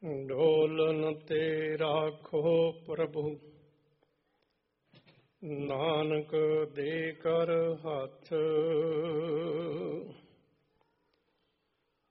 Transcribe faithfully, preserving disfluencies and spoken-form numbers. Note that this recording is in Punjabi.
ਡੋਲਨ ਤੇ ਰਾਖੋ ਪ੍ਰਭੂ, ਨਾਨਕ ਦੇ ਕਰ ਹੱਥ।